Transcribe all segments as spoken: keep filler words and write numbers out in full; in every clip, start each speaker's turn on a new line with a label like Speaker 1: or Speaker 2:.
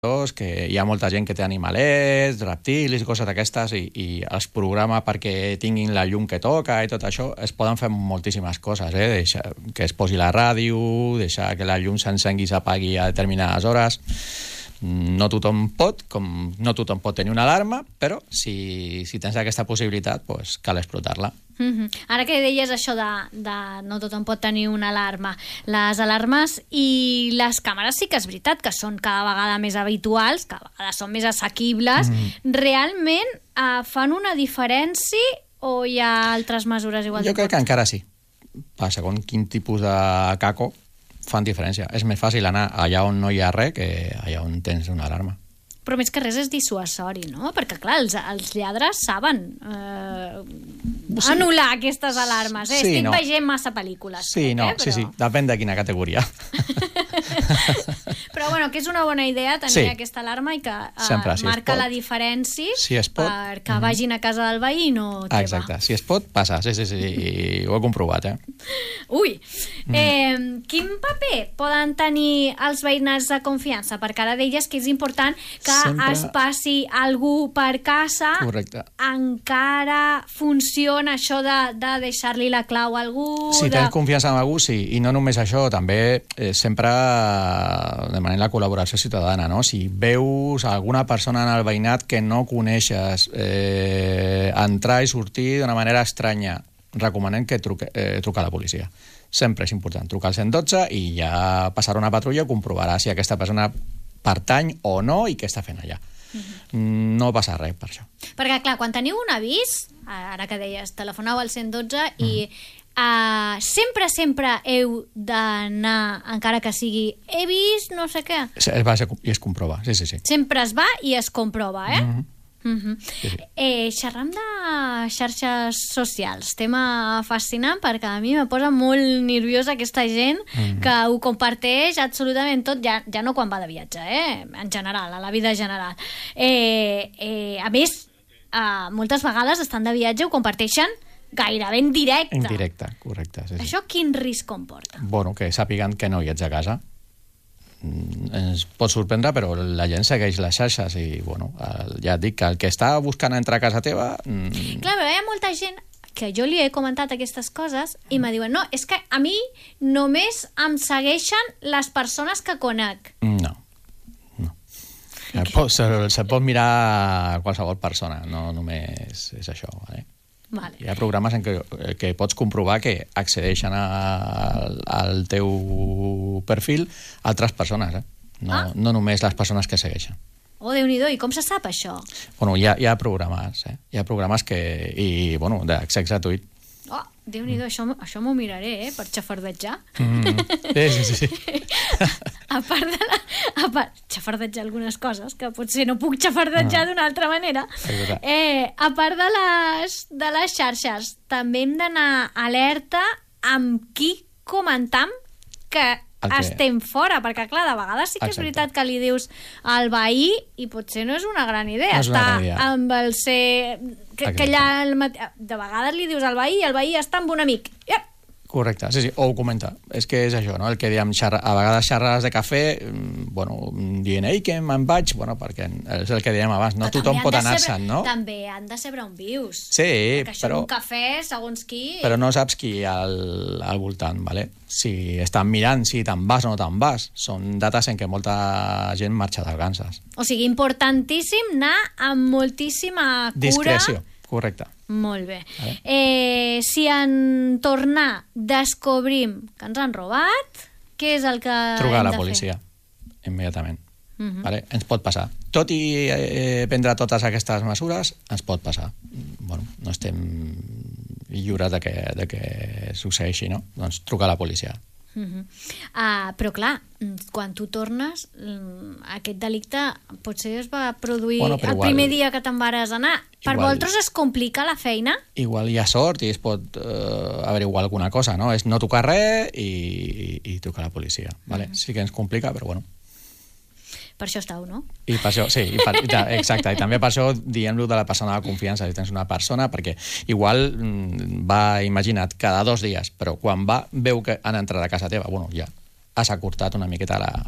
Speaker 1: que hi ha molta gent que té animalets, reptilis i coses d'aquestes i, i els programa perquè tinguin la llum que toca i tot això, es poden fer moltíssimes coses, eh? Deixar que es posi la ràdio, deixar que la llum s'encengui i s'apagui a determinades hores. No tothom pot, com no tothom pot tenir una alarma, però si, si tens aquesta possibilitat, pues, cal explotar-la.
Speaker 2: Mm-hmm. Ara que deies això de, de no tothom pot tenir una alarma, les alarmes i les càmeres sí que és veritat que són cada vegada més habituals, cada vegada són més assequibles. Mm. Realment eh, fan una diferència o hi ha altres mesures igual?
Speaker 1: Jo crec que encara sí. Per segons quin tipus de caco fan diferència. És més fàcil anar allà on no hi ha res que allà on tens una alarma.
Speaker 2: Però més que res és dissuasori, no? Perquè, clar, els, els lladres saben eh, sí. anul·lar aquestes alarmes. Eh?
Speaker 1: Sí,
Speaker 2: Estic
Speaker 1: no.
Speaker 2: veient massa pel·lícules.
Speaker 1: Sí,
Speaker 2: crec,
Speaker 1: no,
Speaker 2: eh? Però...
Speaker 1: sí, sí. Depèn de quina categoria.
Speaker 2: Però, bueno, que és una bona idea tenir sí. aquesta alarma i que eh,
Speaker 1: Sempre, si
Speaker 2: marca la diferència
Speaker 1: si es pot,
Speaker 2: perquè mm-hmm. vagin a casa del veí i no teva.
Speaker 1: Exacte. Si es pot, passa. Sí, sí, sí. Ho he comprovat, eh?
Speaker 2: Ui! Mm. Eh, quin paper poden tenir els veïnats de confiança? Perquè ara deies que és important que Sempre... es passi algú per casa.
Speaker 1: Correcte.
Speaker 2: Encara funciona això de, de deixar-li la clau a algú?
Speaker 1: Si
Speaker 2: de...
Speaker 1: tens confiança en algú, sí. I no només això, també eh, sempre demanem la col·laboració ciutadana, no? Si veus alguna persona en el veïnat que no coneixes eh, entrar i sortir d'una manera estranya, recomanem que truque, eh, trucar a la policia. Sempre és important trucar al cent dotze i ja passarà una patrulla i comprovarà si aquesta persona pertany o no i què està fent allà. Uh-huh. No passa res per això.
Speaker 2: Perquè, clar, quan teniu un avís, ara que deies, telefoneu al cent dotze uh-huh. i uh, sempre, sempre heu d'anar, encara que sigui he vist no sé què.
Speaker 1: Es va i es comprova, sí, sí, sí.
Speaker 2: Sempre es va i es comprova, eh?
Speaker 1: Uh-huh.
Speaker 2: Uh-huh. Sí, sí. Eh, xerram de xarxes socials, tema fascinant perquè a mi me posa molt nerviosa aquesta gent uh-huh. que ho comparteix absolutament tot, ja, ja no quan va de viatge, eh? En general, a la vida general. Eh, eh, a més, eh, moltes vegades estan de viatge, ho comparteixen gairebé en directe.
Speaker 1: En directe, correcte. Sí, sí.
Speaker 2: Això quin risc comporta?
Speaker 1: Bueno, que sàpiguen que no hi ets a casa. Ens pot sorprendre, però la gent segueix les xarxes i, bueno, ja et dic que el que està buscant entrar a casa teva... Mmm...
Speaker 2: Clar, però hi ha molta gent que jo li he comentat aquestes coses i mm. me diuen, no, és que a mi només em segueixen les persones que conec.
Speaker 1: No, no. Okay. Pot, se, se pot mirar qualsevol persona, no només és això, vale?
Speaker 2: Vale.
Speaker 1: Hi ha programes en què, que pots comprovar que accedeixen a, al teu perfil altres persones, eh? No, ah. no només les persones que segueixen.
Speaker 2: Oh, Déu-n'hi-do, i com se sap això?
Speaker 1: Bueno, hi ha, hi ha programes, eh? Hi ha programes que... I, bueno, d'accés gratuït.
Speaker 2: Oh, Déu-n'hi-do, mm. això, això m'ho miraré, eh? Per xafardejar.
Speaker 1: Mm. Sí, sí, sí. sí.
Speaker 2: A part de la... A part, xafardejar algunes coses, que potser no puc xafardejar ah. d'una altra manera. Eh, a part de les, de les xarxes, també hem d'anar alerta amb qui comentam que que... estem fora, perquè clar, de vegades sí que és Exacte. veritat que li dius al veí i potser no és una gran idea
Speaker 1: no
Speaker 2: estar
Speaker 1: gran idea.
Speaker 2: amb el ser que, que allà el mate... de vegades li dius al veí i el veí està amb un amic. Yep.
Speaker 1: Correcte, sí, sí, o ho comenta. És que és això, no? El que diem, xerra... a vegades xerrades de cafè, bueno, dient, ei, que me'n vaig, bueno, perquè és el que dèiem abans, no
Speaker 2: però
Speaker 1: tothom pot anar-se'n,
Speaker 2: ser...
Speaker 1: no?
Speaker 2: També han de ser on vius.
Speaker 1: Sí,
Speaker 2: perquè això
Speaker 1: però...
Speaker 2: un cafè, segons qui...
Speaker 1: Però no saps qui hi ha al, al voltant, ¿vale? Si estan mirant si te'n vas o no te'n vas. Són dates en què molta gent marxa de vacances.
Speaker 2: O sigui, importantíssim anar amb moltíssima cura...
Speaker 1: Discreció, correcte.
Speaker 2: Molt bé. Vale. Eh, si en tornar descobrim que ens han robat, què és el que
Speaker 1: Trucar
Speaker 2: hem
Speaker 1: a la
Speaker 2: de
Speaker 1: policia,
Speaker 2: fer?
Speaker 1: immediatament.
Speaker 2: Uh-huh.
Speaker 1: Vale? Ens pot passar. Tot i eh, prendre totes aquestes mesures, ens pot passar. Bueno, no estem lliures de que, de que succeeixi, no? Doncs trucar a la policia.
Speaker 2: Uh-huh. Uh, però clar, quan tu tornes aquest delicte potser es va produir bueno, el igual, primer dia que te'n vares anar. Per igual, vosaltres es complica la feina?
Speaker 1: Igual hi ha sort i es pot uh, averiguar alguna cosa, no? És no tocar res i, i, i trucar a la policia, vale? Uh-huh. Sí que ens complica, però bueno.
Speaker 2: Per això estàu, no?
Speaker 1: I per això, sí, i per, i ta, exacte, i també per això diem-lo de la persona de confiança, si tens una persona, perquè igual va, imagina't, cada dos dies, però quan va, veu que han entrat a casa teva, bueno, ja has acurtat una miqueta la,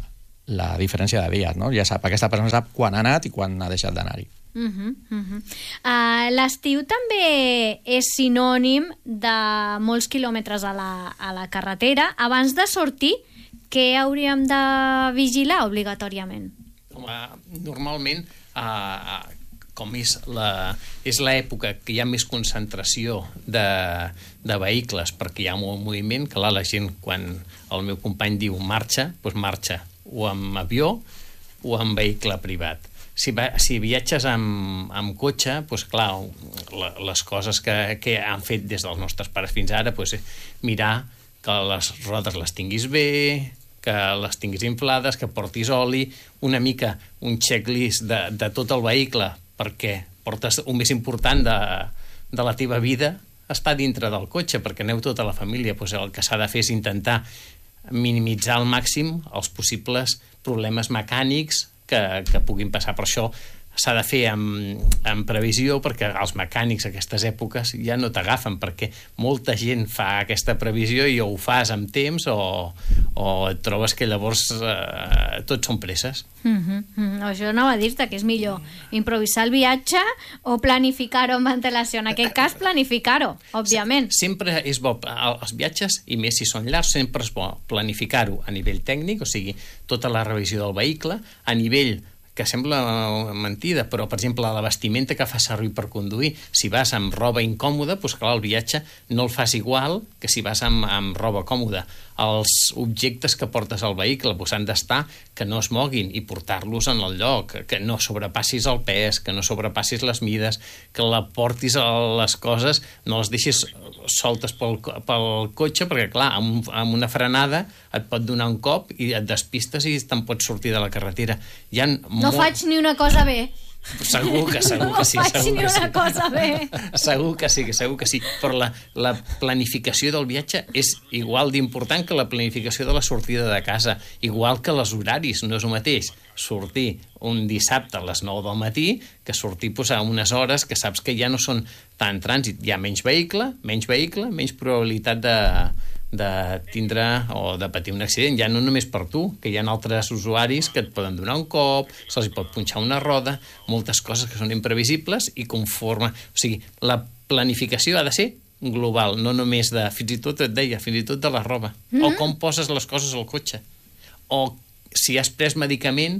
Speaker 1: la diferència de dies, no? Ja sap, aquesta persona sap quan ha anat i quan ha deixat d'anar-hi.
Speaker 2: Uh -huh, uh -huh. Uh, l'estiu també és sinònim de molts quilòmetres a la, a la carretera. Abans de sortir, què hauríem de vigilar obligatòriament?
Speaker 3: Home, normalment, uh, com és la, és l'època que hi ha més concentració de, de vehicles perquè hi ha molt moviment, clar, la gent, quan el meu company diu marxa, doncs marxa o amb avió o amb vehicle privat. Si, va, si viatges amb, amb cotxe, doncs clar, la, les coses que, que han fet des dels nostres pares fins ara, doncs mirar que les rodes les tinguis bé, que les tinguis inflades, que portis oli, una mica un checklist de, de tot el vehicle, perquè portes un més important de, de la teva vida està dintre del cotxe, perquè aneu tota la família. Doncs el que s'ha de fer és intentar minimitzar al màxim els possibles problemes mecànics que, que puguin passar. Per això s'ha de fer amb, amb previsió, perquè els mecànics a aquestes èpoques ja no t'agafen, perquè molta gent fa aquesta previsió i o ho fas amb temps o, o et trobes que llavors eh, tots són presses.
Speaker 2: Mm -hmm. Mm, això anava a dir-te que és millor improvisar el viatge o planificar-ho amb antelació. En aquest cas, planificar-ho, òbviament.
Speaker 3: Sempre és bo, els viatges, i més si són llargs, sempre és bo planificar-ho a nivell tècnic, o sigui, tota la revisió del vehicle, a nivell que sembla mentida, però, per exemple, la vestimenta que fas servir per conduir, si vas amb roba incòmoda, doncs, clar, el viatge no el fas igual que si vas amb, amb roba còmoda. Els objectes que portes al vehicle doncs, han d'estar que no es moguin i portar-los en el lloc, que no sobrepassis el pes, que no sobrepassis les mides, que la portis a les coses, no les deixis soltes pel, pel cotxe, perquè, clar, amb, amb una frenada et pot donar un cop i et despistes i te'n pots sortir de la carretera. Hi ha
Speaker 2: no molt... faig ni una cosa bé.
Speaker 3: Segur que, segur que sí.
Speaker 2: No faig
Speaker 3: segur
Speaker 2: ni
Speaker 3: que
Speaker 2: una
Speaker 3: sí.
Speaker 2: cosa bé.
Speaker 3: Segur que sí, segur que sí. Però la, la planificació del viatge és igual d'important que la planificació de la sortida de casa, igual que els horaris, no és el mateix sortir un dissabte a les nou del matí que sortir pues, a unes hores que saps que ja no són tant trànsit. Hi ha menys vehicle, menys vehicle, menys probabilitat de de tindre o de patir un accident, ja no només per tu, que hi ha altres usuaris que et poden donar un cop, se'ls pot punxar una roda, moltes coses que són imprevisibles i conforme... O sigui, la planificació ha de ser global, no només de, fins i tot et deia, fins i tot de la roba, mm-hmm. o com poses les coses al cotxe, o si has pres medicament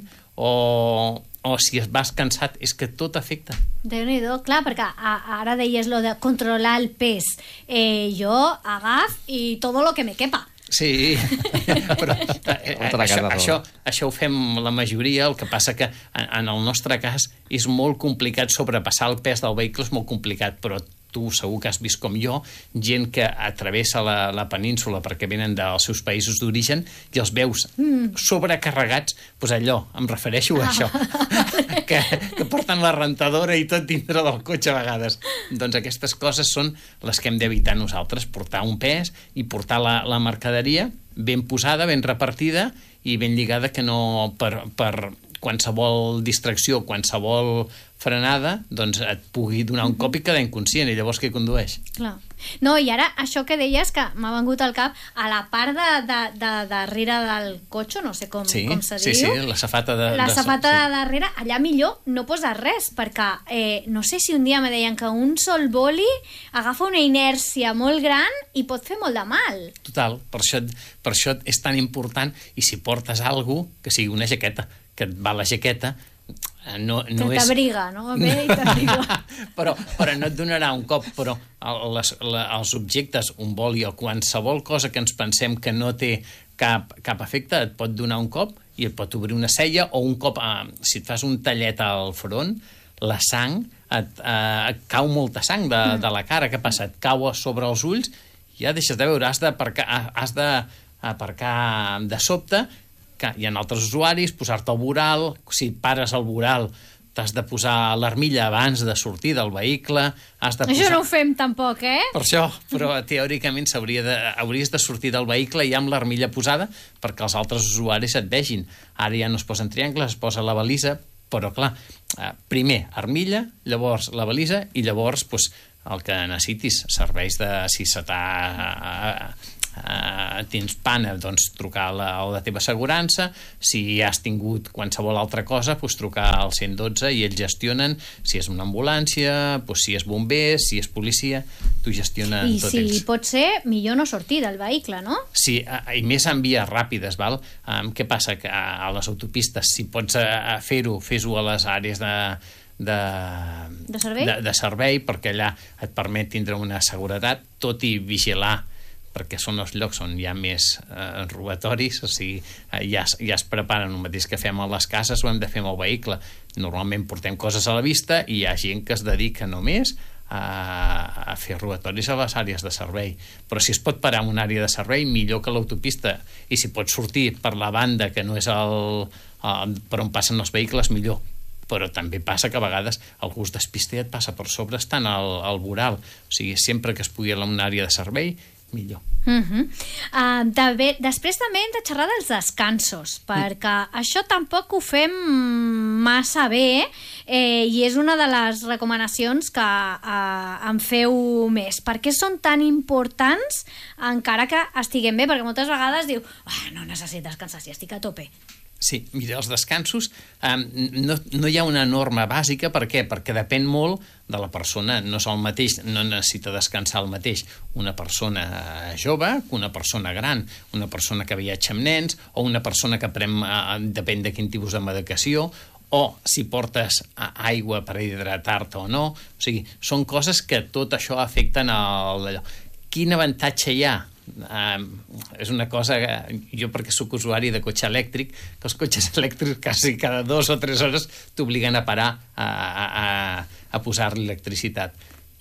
Speaker 3: o... o si es vas cansat, és que tot afecta.
Speaker 2: Déu-n'hi-do, clar, perquè a, ara deies lo de controlar el pes. Eh, jo agaf i tot lo que me quepa.
Speaker 3: Sí, però eh, això, això, això ho fem la majoria, el que passa que en, en el nostre cas és molt complicat sobrepassar el pes del vehicle, és molt complicat, però tu segur que has vist com jo, gent que atravessa la, la península perquè venen dels seus països d'origen i els veus mm. sobrecarregats, doncs allò, em refereixo a això, que, que porten la rentadora i tot dintre del cotxe a vegades. Doncs aquestes coses són les que hem d'evitar nosaltres, portar un pes i portar la, la mercaderia ben posada, ben repartida i ben lligada, que no per, per qualsevol distracció, qualsevol frenada, doncs et pugui donar un cop i quedar inconscient, i llavors què condueix?
Speaker 2: Clar. No, i ara això que deies, que m'ha vengut al cap, a la part de, de, de darrere del cotxe, no sé com,
Speaker 3: sí,
Speaker 2: com se
Speaker 3: sí,
Speaker 2: diu.
Speaker 3: Sí, sí, la safata de...
Speaker 2: La
Speaker 3: de,
Speaker 2: safata
Speaker 3: sí.
Speaker 2: de darrere, allà millor no posar res, perquè eh, no sé si un dia me deien que un sol boli agafa una inèrcia molt gran i pot fer molt de mal.
Speaker 3: Total, per això, per això és tan important, i si portes alguna cosa, que sigui una jaqueta, que et va la jaqueta, no, no
Speaker 2: que
Speaker 3: és...
Speaker 2: t'abriga, no? Bé, i t'abriga.
Speaker 3: però, però no et donarà un cop, però les, les, els objectes, un boli o qualsevol cosa que ens pensem que no té cap, cap efecte, et pot donar un cop i et pot obrir una cella, o un cop, eh, si et fas un tallet al front, la sang, et, eh, et cau molta sang de, mm. de la cara. Què passa? Et cau sobre els ulls, ja deixes de veure, has d'aparcar, has d'aparcar de sobte, que hi ha altres usuaris, posar-te el voral, si pares el voral t'has de posar l'armilla abans de sortir del vehicle, has de posar...
Speaker 2: Això no ho fem tampoc, eh?
Speaker 3: Per això, però teòricament s'hauria de, hauries de sortir del vehicle ja amb l'armilla posada perquè els altres usuaris et vegin. Ara ja no es posen triangles, es posa la balisa, però clar, primer armilla, llavors la balisa i llavors pues, el que necessitis, serveis de si se t'ha eh, tens pana, doncs trucar a la, a la teva assegurança, si has tingut qualsevol altra cosa, doncs trucar al cent dotze i ells gestionen si és una ambulància, doncs si és bombers, si és policia, t'ho gestionen
Speaker 2: I
Speaker 3: tot
Speaker 2: si
Speaker 3: ells.
Speaker 2: pot ser, millor no sortir del vehicle, no?
Speaker 3: Sí, i més en vies ràpides, val? Um, què passa? Que a les autopistes, si pots uh, fer-ho, fes-ho a les àrees de, de,
Speaker 2: de, servei?
Speaker 3: de, de servei, perquè allà et permet tindre una seguretat, tot i vigilar, perquè són els llocs on hi ha més eh, robatoris, o sigui, eh, ja, ja es preparen el mateix que fem a les cases, ho hem de fer amb el vehicle. Normalment portem coses a la vista i hi ha gent que es dedica només a, a fer robatoris a les àrees de servei. Però si es pot parar en una àrea de servei, millor que l'autopista. I si pots sortir per la banda, que no és el, el, per on passen els vehicles, millor. Però també passa que a vegades algú es despista i et passa per sobre estant al, al voral. O sigui, sempre que es pugui a una àrea de servei, millor.
Speaker 2: Uh -huh. uh, també, després també hem de xerrar dels descansos, perquè mm. això tampoc ho fem massa bé, eh, i és una de les recomanacions que uh, en feu més. Per què són tan importants encara que estiguem bé? Perquè moltes vegades diu, oh, no necessito descansar si estic a tope.
Speaker 3: Sí, mira, els descansos, eh, no, no hi ha una norma bàsica. Per què? Perquè depèn molt de la persona. No és el mateix, no necessita descansar el mateix una persona jove que una persona gran, una persona que viatja amb nens, o una persona que pren, eh, depèn de quin tipus de medicació, o si portes aigua per hidratar-te o no. O sigui, són coses que tot això afecten al... Quin avantatge hi ha? Uh, és una cosa que jo, perquè sóc usuari de cotxe elèctric, que els cotxes elèctrics quasi cada dos o tres hores t'obliguen a parar a, a, a posar-li electricitat.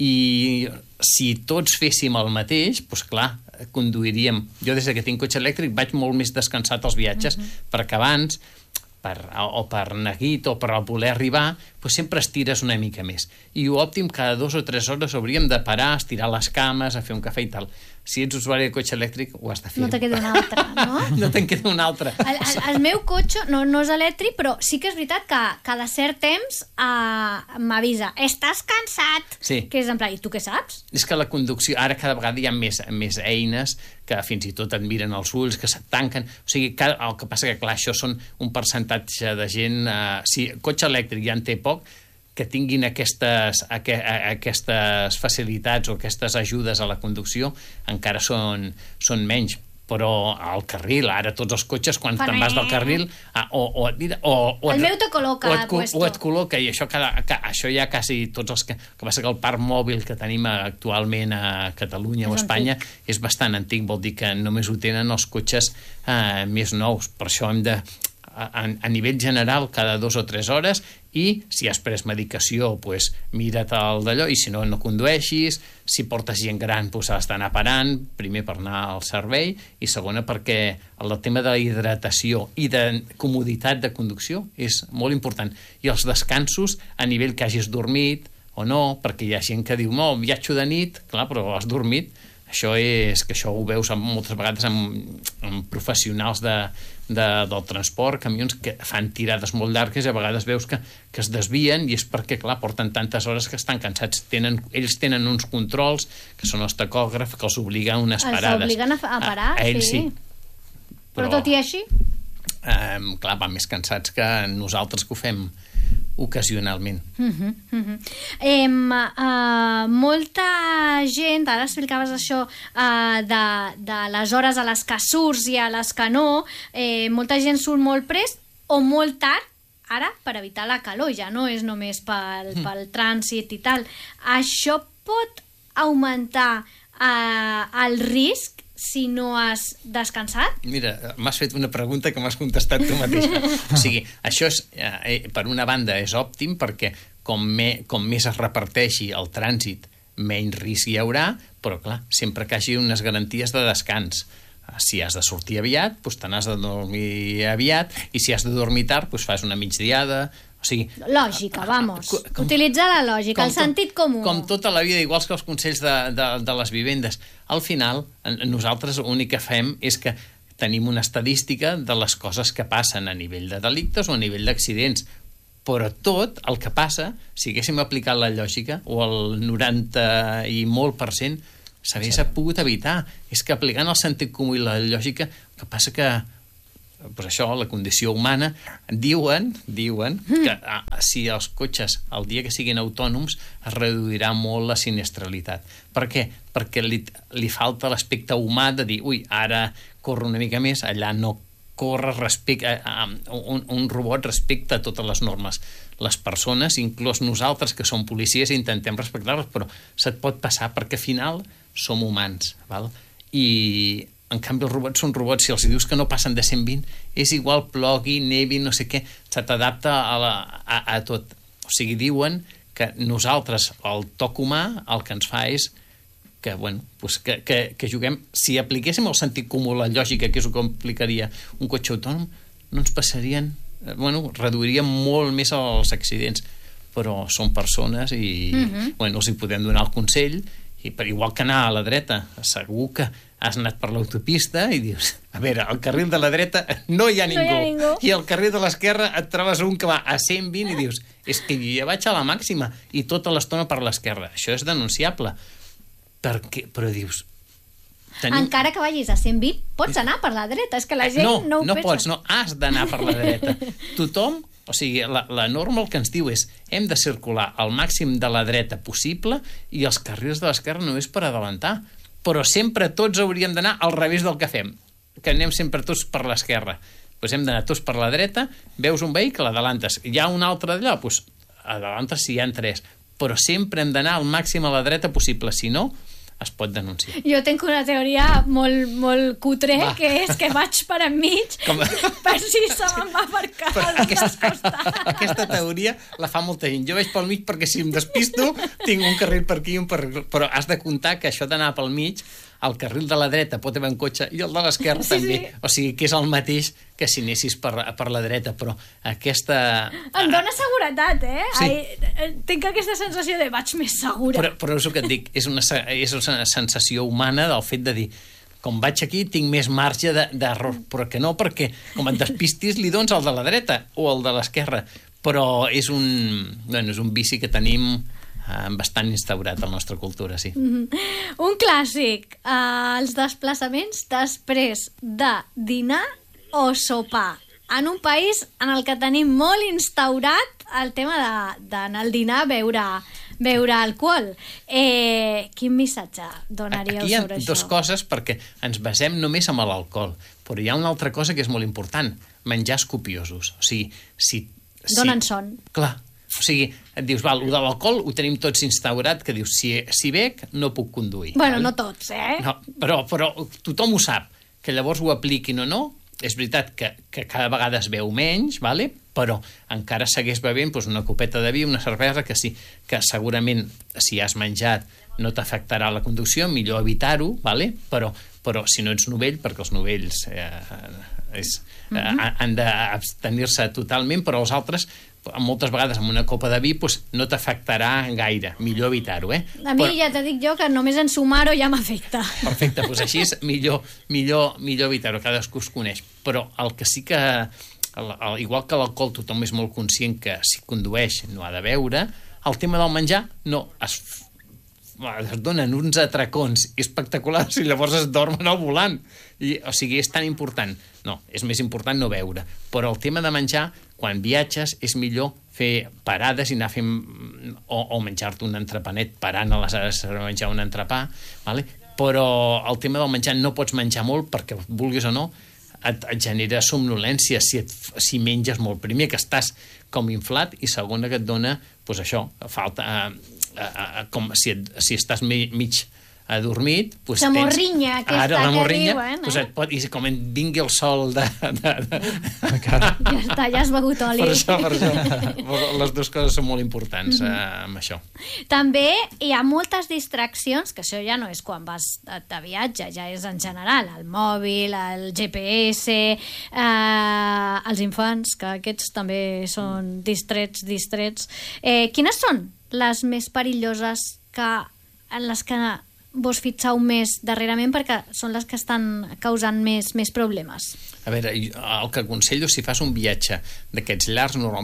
Speaker 3: I si tots féssim el mateix, doncs clar, conduiríem. Jo des que tinc cotxe elèctric vaig molt més descansat als viatges, mm-hmm. perquè abans per, o per neguit o per voler arribar, doncs sempre estires una mica més. I òptim, cada dos o tres hores hauríem de parar, estirar les cames, a fer un cafè i tal. Si ets usuari de cotxe elèctric, ho has de fer.
Speaker 2: No te queda un altre, no?
Speaker 3: No te'n queda un altre.
Speaker 2: El, el, el meu cotxe no, no és elèctric, però sí que és veritat que cada cert temps uh, m'avisa, estàs cansat,
Speaker 3: sí.
Speaker 2: Que és en plan, i tu què saps?
Speaker 3: És que la conducció, ara cada vegada hi ha més, més eines que fins i tot et miren els ulls, que se't tanquen. O sigui, cada, el que passa que, clar, això són un percentatge de gent... Uh, si cotxe elèctric ja en té poc, que tinguin aquestes, aqu aquestes facilitats o aquestes ajudes a la conducció encara són, són menys. Però al carril, ara tots els cotxes, quan te'n vas del carril, o, o, o, o
Speaker 2: el
Speaker 3: et,
Speaker 2: meu te col·loca
Speaker 3: o et,
Speaker 2: puesto.
Speaker 3: O et col·loca, i això, cada, això ja quasi tots els que... que passa que el parc mòbil que tenim actualment a Catalunya o a Espanya és bastant antic, vol dir que només ho tenen els cotxes eh, més nous. Per això hem de... A, a nivell general cada dos o tres hores, i si has pres medicació, pues, mira't el d'allò, i si no, no condueixis. Si portes gent gran, pues, has d'anar parant, primer per anar al servei, i segona perquè el tema de la hidratació i de comoditat de conducció és molt important. I els descansos a nivell que hagis dormit o no, perquè hi ha gent que diu, no, viatjo de nit, clar, però has dormit. Això és que això ho veus moltes vegades amb, amb professionals de, de, del transport, camions que fan tirades molt llargues, i a vegades veus que, que es desvien, i és perquè, clar, porten tantes hores que estan cansats. Tenen, ells tenen uns controls, que són els tacògrafs, que els obliguen a unes
Speaker 2: els
Speaker 3: parades.
Speaker 2: Els obliguen a, a parar,
Speaker 3: a, a ells,
Speaker 2: sí.
Speaker 3: sí.
Speaker 2: Però, Però tot i així?
Speaker 3: Eh, clar, van més cansats que nosaltres, que ho fem ocasionalment.
Speaker 2: Uh -huh, uh -huh. Eh, uh, molta gent, ara explicaves això uh, de, de les hores a les que surts i a les que no, eh, molta gent surt molt prest o molt tard, ara per evitar la calor, ja no és només pel, mm. pel trànsit i tal. Això pot augmentar uh, el risc si no has descansat?
Speaker 3: Mira, m'has fet una pregunta que m'has contestat tu mateixa. O sigui, això és, eh, per una banda és òptim, perquè com, me, com més es reparteixi el trànsit, menys risc hi haurà, però clar, sempre que hagi unes garanties de descans. Si has de sortir aviat, doncs te n'has de dormir aviat, i si has de dormir tard, doncs fas una migdiada. O sigui,
Speaker 2: lògica, vamos. Com, utilitzar la lògica, el sentit comú.
Speaker 3: Com tota la vida, igual que els consells de, de, de les vivendes. Al final, nosaltres l'únic que fem és que tenim una estadística de les coses que passen a nivell de delictes o a nivell d'accidents. Però tot el que passa, si haguéssim aplicat la lògica, o el noranta i molt per cent, s'hagués pogut evitar. És que aplicant el sentit comú i la lògica, el que passa que pues això, la condició humana, diuen, diuen que ah, si els cotxes el dia que siguin autònoms es reduirà molt la sinistralitat. Per què? Perquè li, li falta l'aspecte humà de dir, ui, ara corre una mica més, allà no corre respecte a, a, un, un robot respecta a totes les normes. Les persones, inclús nosaltres que som policies, intentem respectar-les, però se't pot passar perquè al final som humans, val? I en canvi els robots són robots, si els dius que no passen de cent vint, és igual, plogui, nevi, no sé què, se t'adapta a, la, a, a tot. O sigui, diuen que nosaltres, el toc humà, el que ens fa és que, bueno, pues que, que, que juguem... Si apliquéssim el sentit comú, la lògica, que és el que implicaria un cotxe autònom, no ens passarien... Bueno, reduiríem molt més els accidents, però són persones i, mm-hmm. bueno, els hi podem donar el consell, i per igual que anar a la dreta, segur que has anat per l'autopista i dius, a veure, al carril de la dreta no hi ha ningú,
Speaker 2: no hi ha ningú.
Speaker 3: I al carril de l'esquerra et trobes un que va a cent vint i dius, és que jo ja vaig a la màxima i tota l'estona per l'esquerra. Això és denunciable. Perquè, però dius...
Speaker 2: Tenim... Encara que vagis a cent vint, pots anar per la dreta. És que la gent
Speaker 3: no,
Speaker 2: no ho
Speaker 3: no
Speaker 2: pensa.
Speaker 3: pots, no, has d'anar per la dreta. Tothom, o sigui, la, la norma el que ens diu és hem de circular al màxim de la dreta possible i els carrils de l'esquerra només per adelantar. Però sempre tots hauríem d'anar al revés del que fem, que anem sempre tots per l'esquerra. Doncs hem d'anar tots per la dreta, veus un vehicle, adelantes. Hi ha un altre d'allò, doncs adelantes si hi ha tres. Però sempre hem d'anar al màxim a la dreta possible, si no, es pot denunciar.
Speaker 2: Jo tinc una teoria molt, molt cutre, va. Que és que vaig per enmig Com... per si se me'n va aparcar als costats.
Speaker 3: Aquesta teoria la fa molta gent. Jo vaig pel mig perquè si em despisto tinc un carril per aquí, un per... però has de comptar que això d'anar pel mig, el carril de la dreta pot haver un cotxe i el de l'esquerra sí, també. Sí. O sigui, que és el mateix que si anessis per, per la dreta, però aquesta...
Speaker 2: Em dona seguretat, eh?
Speaker 3: Sí.
Speaker 2: Ai, tinc aquesta sensació de vaig més segura.
Speaker 3: Però, però és el que et dic, és una, és una sensació humana del fet de dir com vaig aquí tinc més marge d'error, però que no, perquè com et despistis li dones el de la dreta o el de l'esquerra, però és un, bueno, és un vici que tenim bastant instaurat a la nostra cultura, sí.
Speaker 2: Mm-hmm. Un clàssic, uh, els desplaçaments després de dinar o sopar. En un país en el que tenim molt instaurat el tema d'anar al dinar a beure, beure alcohol. Eh, quin missatge donaríeu sobre això?
Speaker 3: Aquí hi ha dues coses, perquè ens basem només en l'alcohol, però hi ha una altra cosa que és molt important, menjars copiosos. O sigui, si...
Speaker 2: Donen
Speaker 3: si,
Speaker 2: son.
Speaker 3: Clar. O sigui, et dius, val, de l'alcohol ho tenim tots instaurat, que dius, si, si bec, no puc conduir.
Speaker 2: Bueno,
Speaker 3: val?
Speaker 2: no tots, eh?
Speaker 3: No, però, però tothom ho sap, que llavors ho apliquin o no. És veritat que, que cada vegada es veu menys, vale? Però encara segueix bevent doncs, una copeta de vi, una cervesa, que sí, que segurament si has menjat no t'afectarà la conducció, millor evitar-ho, vale? però, però si no ets novell, perquè els novells eh, és, eh, mm-hmm. han d'abstenir-se totalment, però els altres moltes vegades amb una copa de vi doncs, no t'afectarà gaire, millor evitar-ho, eh?
Speaker 2: A mi
Speaker 3: però...
Speaker 2: ja t'he dit jo que només en sumar-ho ja m'afecta.
Speaker 3: Perfecte, doncs així és millor, millor, millor evitar-ho, cadascú es coneix, però el que sí que el, el, igual que l'alcohol tothom és molt conscient que si condueix no ha de beure, el tema del menjar no, es, es donen uns atracons espectaculars i llavors es dormen al volant. I, o sigui, és tan important. No, és més important no beure. Però el tema de menjar, quan viatges, és millor fer parades i anar fent... o, o menjar-te un entrepanet parant a les hores de menjar un entrepà, vale? Però el tema del menjar no pots menjar molt perquè, vulguis o no, et, et genera somnolència si, et, si menges molt. Primer, que estàs com inflat, i segona, que et dona, doncs això, falta... Eh, eh, eh, com si, et, si estàs mig, mig adormit... Doncs
Speaker 2: la morrinya,
Speaker 3: tens,
Speaker 2: aquesta
Speaker 3: ara, la morrinya,
Speaker 2: que diuen, eh?
Speaker 3: Doncs et pot, i com en vingui el sol de... de, de...
Speaker 2: Ja està, ja has begut oli.
Speaker 3: Per això, per això. Les dues coses són molt importants mm-hmm. eh, amb això.
Speaker 2: També hi ha moltes distraccions, que això ja no és quan vas de viatge, ja és en general, el mòbil, el G P S, eh, els infants, que aquests també són distrets, distrets. Eh, quines són les més perilloses que, en les que vos fixeu més darrerament, perquè són les que estan causant més, més problemes?
Speaker 3: A veure, el que aconsello, si fas un viatge d'aquests llargs, normalment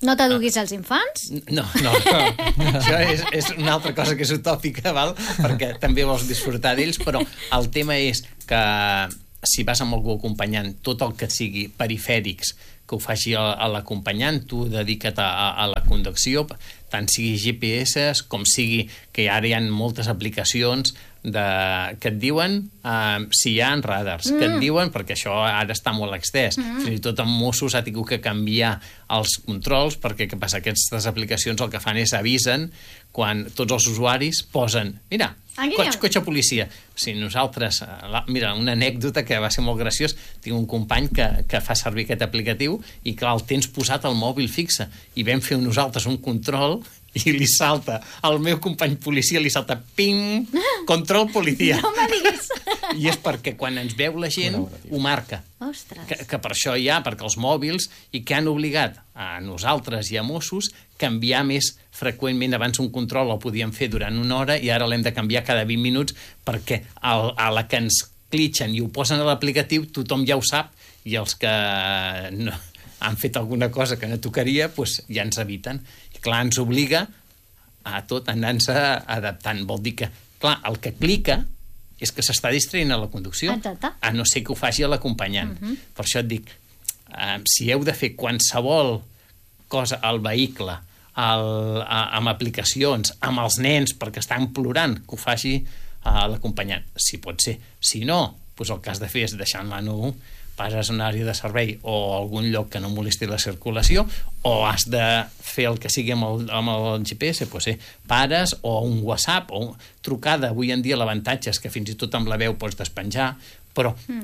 Speaker 2: No t'aduguis als infants?
Speaker 3: No, no, no. Això és, és una altra cosa que és utòpica, val? Perquè també vols disfrutar d'ells, però el tema és que si vas amb algú acompanyant, tot el que sigui perifèrics, que ho faci a, a l'acompanyant, tu dedica't a, a, a la conducció, tant sigui G P S com sigui que ara hi ha moltes aplicacions de, que et diuen uh, si hi ha radars, mm. que et diuen, perquè això ara està molt extès, mm. fins i tot en Mossos ha tingut que canviar els controls, perquè què passa? Aquestes aplicacions el que fan és avisen quan tots els usuaris posen, mira, cotxe, cotxe policia. Si nosaltres, la, mira, una anècdota que va ser molt graciós, tinc un company que, que fa servir aquest aplicatiu i clar, el tens posat al mòbil fixe i vam fer nosaltres un control i li salta, al meu company policia li salta, ping, control policia.
Speaker 2: No me diguis.
Speaker 3: I és perquè quan ens veu la gent ho marca.
Speaker 2: Ostres.
Speaker 3: Que, que per això hi ha, perquè els mòbils, i que han obligat a nosaltres i a Mossos canviar més freqüentment. Abans un control el podíem fer durant una hora i ara l'hem de canviar cada vint minuts perquè el, a la que ens clitxen i ho posen a l'aplicatiu tothom ja ho sap i els que no, han fet alguna cosa que no tocaria doncs ja ens eviten. I clar, ens obliga a tot anar-se adaptant. Vol dir que, clar, el que clica és que s'està distraient a la conducció.
Speaker 2: Exacte.
Speaker 3: A no ser que ho faci a l'acompanyant. Uh -huh. Per això et dic, eh, si heu de fer qualsevol cosa al vehicle, al, a, amb aplicacions, amb els nens, perquè estan plorant, que ho faci a l'acompanyant. Si pot ser. Si no, doncs el que has de fer és deixar en mano, passes a una àrea de servei o a algun lloc que no molesti la circulació, o has de fer el que sigui amb el, amb el G P S, doncs sí, pares, o un WhatsApp, o un... trucada. Avui en dia l'avantatge és que fins i tot amb la veu pots despenjar, però mm.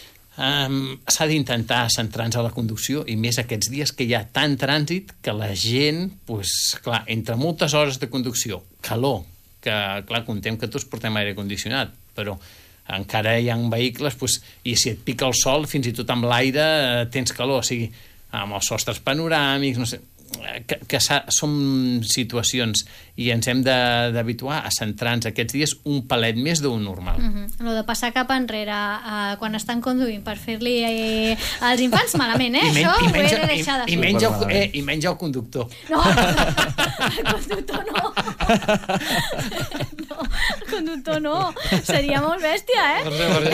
Speaker 3: um, s'ha d'intentar centrar-nos a la conducció, i més aquests dies que hi ha tant trànsit que la gent, doncs, clar, entre moltes hores de conducció, calor, que, clar, contem que tots portem aire condicionat, però encara hi ha vehicles, doncs, i si et pica el sol, fins i tot amb l'aire tens calor, o sigui, amb els sostres panoràmics, no sé, que, que són situacions i ens hem d'habituar a centrar-nos aquests dies un palet més d'un normal.
Speaker 2: Uh -huh. Lo de passar cap enrere uh, quan estan conduint per fer-li eh, als infants, malament, eh? I men, Això i menja, ho he de deixar de fer.
Speaker 3: I, i, menja el, eh, I menja el conductor.
Speaker 2: No, el conductor no. No, el conductor no. Seria molt bèstia, eh?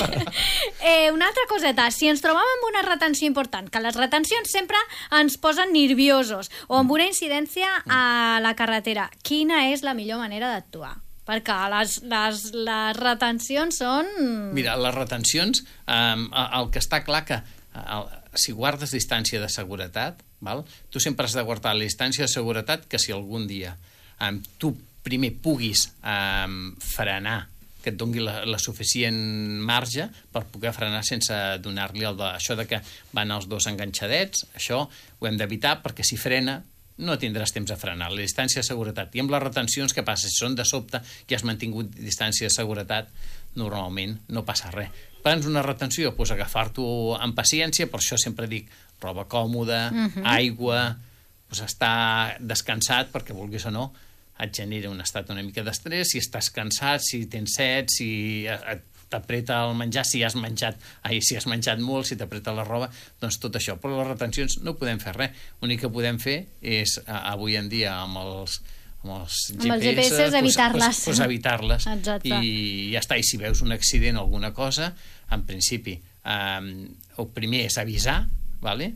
Speaker 2: eh una altra coseta, si ens trobem amb una retenció important, que les retencions sempre ens posen nerviosos, o amb una incidència a la carretera, quina és la millor manera d'actuar? Perquè les, les, les retencions són...
Speaker 3: Mira, les retencions, eh, el que està clar que el, si guardes distància de seguretat, val? Tu sempre has de guardar la distància de seguretat que si algun dia eh, tu primer puguis eh, frenar, que et doni la, la suficient marge per poder frenar sense donar-li el de, això de que van els dos enganxadets, això ho hem d'evitar perquè si frena no tindràs temps de frenar, la distància de seguretat. I amb les retencions, què passa? Si són de sobte i has mantingut distància de seguretat, normalment no passa res. Prens una retenció, doncs agafar-t'ho amb paciència, per això sempre dic roba còmoda, uh-huh. aigua, doncs estar descansat, perquè vulguis o no, et genera un estat una mica d'estrès, si estàs cansat, si tens set, si t'apreta el menjar, si has menjat, ai, si has menjat molt, si t'apreta la roba, doncs tot això. Però les retencions no podem fer res. L'únic que podem fer és, avui en dia, amb els, amb els G P S,
Speaker 2: amb els G P S evitar-les.
Speaker 3: Pues, pues evitar-les.
Speaker 2: Exacte.
Speaker 3: I ja està. I si veus un accident o alguna cosa, en principi, eh, el primer és avisar, ¿vale?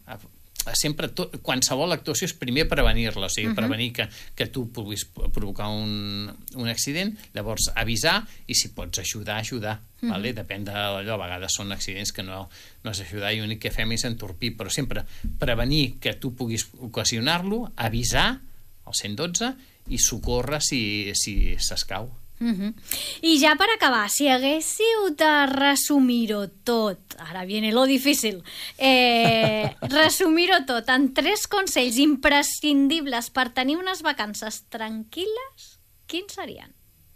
Speaker 3: Sempre, to, qualsevol actuació és primer prevenir-la, o sigui, uh -huh. prevenir que, que tu puguis provocar un, un accident, llavors avisar, i si pots ajudar, ajudar, uh -huh. vale? Depèn d'allò, a vegades són accidents que no, no és ajudar i l'únic que fem és entorpir, però sempre prevenir que tu puguis ocasionar-lo, avisar al cent dotze i socórrer si, si s'escau.
Speaker 2: Uh-huh. I ja per acabar, si haguéssiu de resumir-ho tot, ara viene lo difícil, eh, resumir-ho tot en tres consells imprescindibles per tenir unes vacances tranquil·les, quins serien?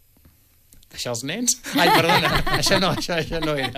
Speaker 3: Deixar els nens? Ai, perdona, això no, això, això no era.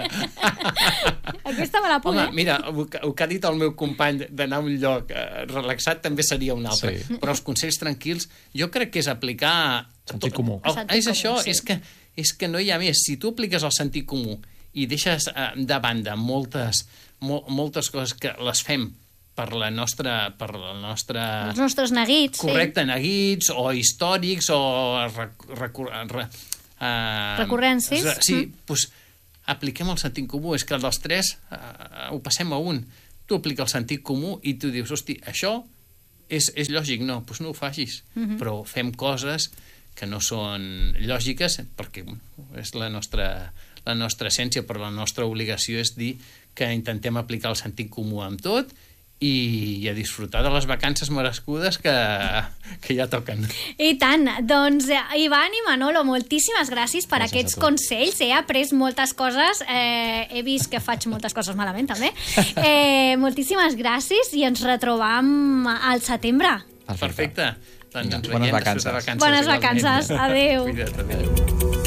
Speaker 2: Aquesta me la puc,
Speaker 3: Home,
Speaker 2: eh?
Speaker 3: mira, el que, el que ha dit el meu company d'anar a un lloc eh, relaxat també seria un altre. Sí. Però els consells tranquils, jo crec que és aplicar...
Speaker 1: Sentit comú.
Speaker 3: El,
Speaker 2: sentit
Speaker 3: és
Speaker 2: comú,
Speaker 3: això,
Speaker 2: sí.
Speaker 3: és, que, és que no hi ha més. Si tu apliques el sentit comú i deixes eh, de banda moltes, mol, moltes coses que les fem per la nostra... Per la nostra
Speaker 2: els nostres neguits.
Speaker 3: Correcte,
Speaker 2: sí.
Speaker 3: neguits, o històrics, o... Rec, rec, re, uh,
Speaker 2: recurrències.
Speaker 3: Sí,
Speaker 2: mm.
Speaker 3: doncs apliquem el sentit comú. És que dels tres uh, ho passem a un. Tu aplica el sentit comú i tu dius, hosti, això és, és lògic. No, doncs no ho facis. Mm-hmm. Però fem coses que no són lògiques perquè és la nostra, la nostra essència, però la nostra obligació és dir que intentem aplicar el sentit comú amb tot i a disfrutar de les vacances merescudes que, que ja toquen.
Speaker 2: I tant. Doncs, Ivan i Manolo, moltíssimes gràcies per gràcies aquests consells. He après moltes coses. Eh, he vist que faig moltes coses malament, també. Eh, moltíssimes gràcies i ens retrobam al setembre.
Speaker 3: Perfecte. Doncs ens
Speaker 1: bones
Speaker 3: veiem
Speaker 1: vacances.
Speaker 3: després de vacances.
Speaker 2: Bones vacances. Adéu.
Speaker 3: Cuida't, adéu.